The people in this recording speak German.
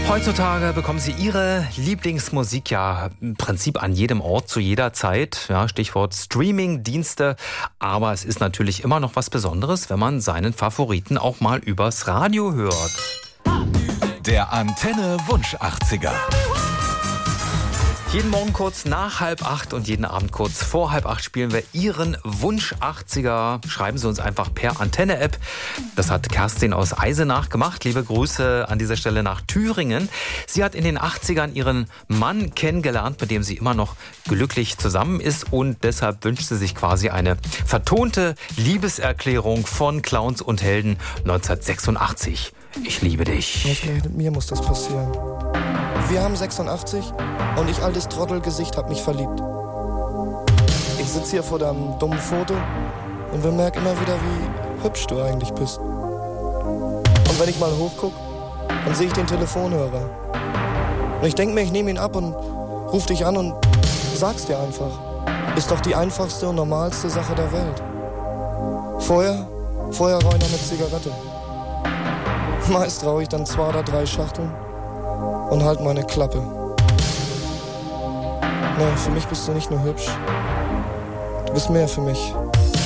Heutzutage bekommen Sie Ihre Lieblingsmusik ja im Prinzip an jedem Ort zu jeder Zeit. Ja, Stichwort Streaming-Dienste. Aber es ist natürlich immer noch was Besonderes, wenn man seinen Favoriten auch mal übers Radio hört. Der Antenne Wunsch 80er. Jeden Morgen kurz nach 7:30 und jeden Abend kurz vor 7:30 spielen wir Ihren Wunsch 80er. Schreiben Sie uns einfach per Antenne-App. Das hat Kerstin aus Eisenach gemacht. Liebe Grüße an dieser Stelle nach Thüringen. Sie hat in den 80ern ihren Mann kennengelernt, mit dem sie immer noch glücklich zusammen ist. Und deshalb wünscht sie sich quasi eine vertonte Liebeserklärung von Clowns und Helden 1986. Ich liebe dich. Ausgerechnet mir muss das passieren. Wir haben 86 und ich, altes Trottelgesicht, hab mich verliebt. Ich sitz hier vor deinem dummen Foto und bemerk immer wieder, wie hübsch du eigentlich bist. Und wenn ich mal hochguck, dann sehe ich den Telefonhörer. Und ich denk mir, ich nehme ihn ab und ruf dich an und sag's dir einfach. Ist doch die einfachste und normalste Sache der Welt. Vorher rauch ich noch eine Zigarette. Meist rauch ich dann 2 oder 3 Schachteln und halt meine Klappe. Nee, für mich bist du nicht nur hübsch. Du bist mehr für mich.